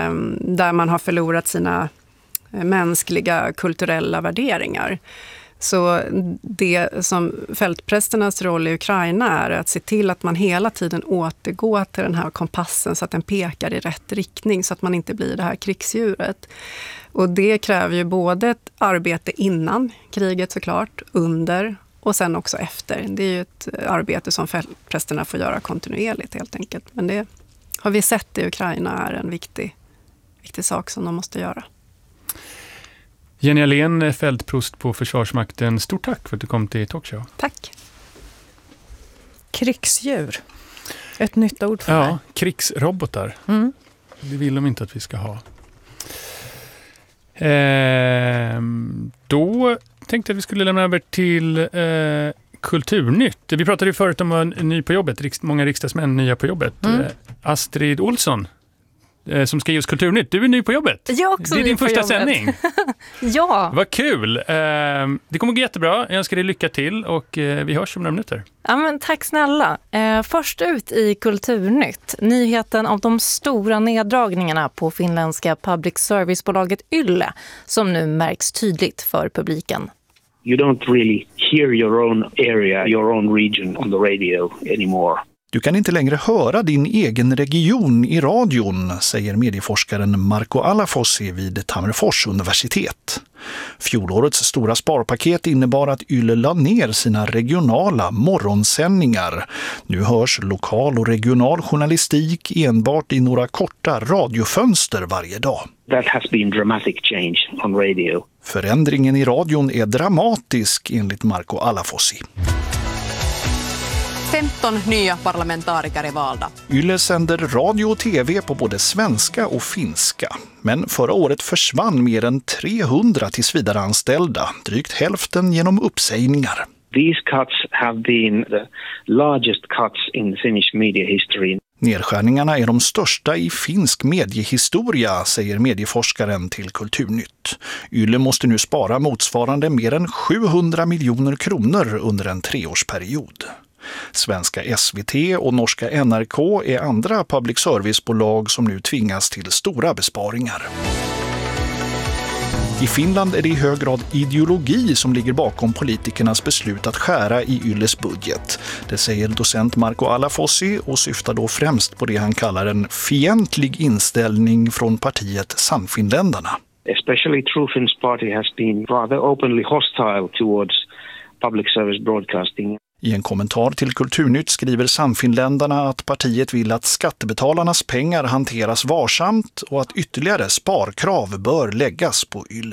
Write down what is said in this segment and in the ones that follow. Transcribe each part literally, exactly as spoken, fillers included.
eh, där man har förlorat sina mänskliga kulturella värderingar. Så det som fältprästernas roll i Ukraina är att se till att man hela tiden återgår till den här kompassen så att den pekar i rätt riktning så att man inte blir det här krigsdjuret. Och det kräver ju både ett arbete innan kriget såklart, under och sen också efter. Det är ju ett arbete som fältprästerna får göra kontinuerligt helt enkelt. Men det har vi sett i Ukraina är en viktig, viktig sak som de måste göra. Jenny Ahlén, fältprost på Försvarsmakten. Stort tack för att du kom till Talkshow. Tack. Krigsdjur. Ett nytt ord för ja, mig. Ja, krigsrobotar. Mm. Det vill de inte att vi ska ha. Eh, då tänkte jag att vi skulle lämna över till eh, Kulturnytt. Vi pratade ju förut om en ny på jobbet. Riks- många riksdagsmän nya på jobbet. Mm. Eh, Astrid Olsson som ska ge oss Kulturnytt. Du är ny på jobbet. Jag också det är din första jobbet. sändning. Ja. Vad kul. Det kommer gå jättebra. Jag önskar dig lycka till och vi hörs om några minuter. Ja, men tack snälla. Först ut i Kulturnytt. Nyheten om de stora neddragningarna på finländska public service-bolaget Yle som nu märks tydligt för publiken. You don't really hear your own area, your own region on the radio anymore. Du kan inte längre höra din egen region i radion, säger medieforskaren Marco Alafossi vid Tammerfors universitet. Fjolårets stora sparpaket innebar att Yle la ner sina regionala morgonsändningar. Nu hörs lokal och regional journalistik enbart i några korta radiofönster varje dag. That has been dramatic change on radio. Förändringen i radion är dramatisk enligt Marco Alafossi. femton nya parlamentariker är valda. Yle sänder radio och tv på både svenska och finska. Men förra året försvann mer än trehundra tillsvidareanställda, drygt hälften genom uppsägningar. These cuts have been the largest cuts in Finnish media history. Nedskärningarna är de största i finsk mediehistoria, säger medieforskaren till Kulturnytt. Yle måste nu spara motsvarande mer än sjuhundra miljoner kronor under en treårsperiod. Svenska S V T och norska N R K är andra public service-bolag som nu tvingas till stora besparingar. I Finland är det i hög grad ideologi som ligger bakom politikernas beslut att skära i Yles budget. Det säger docent Marco Alafossi och syftar då främst på det han kallar en fientlig inställning från partiet Sannfinländarna. Especially True Finns Party has been rather openly hostile towards public service broadcasting. I en kommentar till Kulturnytt skriver Sannfinländarna att partiet vill att skattebetalarnas pengar hanteras varsamt och att ytterligare sparkrav bör läggas på Yle.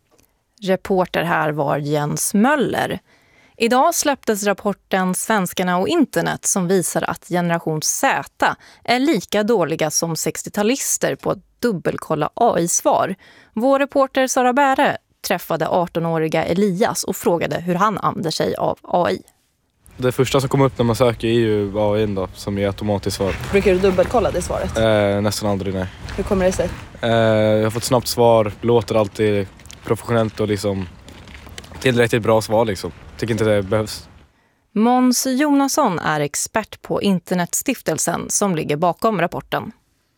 Reporter här var Jens Möller. Idag släpptes rapporten Svenskarna och internet som visar att generation Z är lika dåliga som sextiotalister på att dubbelkolla A I-svar. Vår reporter Sara Bäre träffade arton-åriga Elias och frågade hur han använder sig av A I. Det första som kommer upp när man söker är ju A I då, som är automatiskt svar. Brukar du dubbelkolla det svaret? Eh, nästan aldrig, nej. Hur kommer det sig? Eh, jag har fått snabbt svar, låter alltid professionellt och liksom tillräckligt bra svar liksom. Tycker inte det behövs. Måns Jonasson är expert på Internetstiftelsen som ligger bakom rapporten.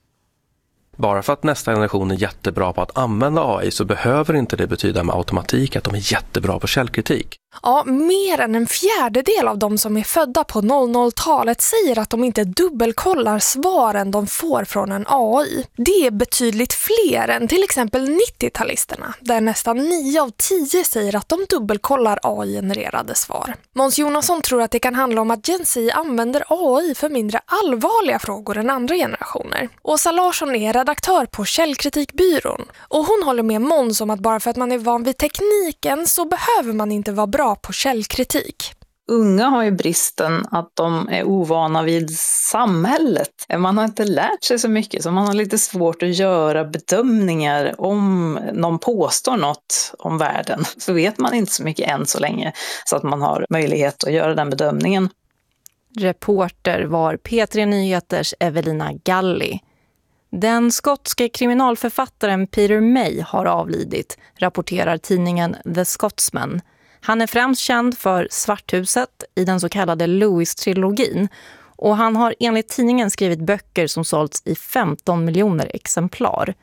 Bara för att nästa generation är jättebra på att använda A I så behöver inte det betyda med automatik att de är jättebra på källkritik. Ja, mer än en fjärdedel av de som är födda på noll noll-talet säger att de inte dubbelkollar svaren de får från en A I. Det är betydligt fler än till exempel nittio-talisterna, där nästan nio av tio säger att de dubbelkollar A I-genererade svar. Måns Jonasson tror att det kan handla om att Gen Z använder A I för mindre allvarliga frågor än andra generationer. Åsa Larsson är redaktör på Källkritikbyrån och hon håller med Måns om att bara för att man är van vid tekniken så behöver man inte vara bra på källkritik. Unga har ju bristen att de är ovana vid samhället. Man har inte lärt sig så mycket så man har lite svårt att göra bedömningar om någon påstår något om världen. Så vet man inte så mycket än så länge så att man har möjlighet att göra den bedömningen. Reporter var P tre Nyheters Evelina Galli. Den skotska kriminalförfattaren Peter May har avlidit, rapporterar tidningen The Scotsman. Han är främst känd för Svarthuset i den så kallade Lewis-trilogin och han har enligt tidningen skrivit böcker som sålts i femton miljoner exemplar.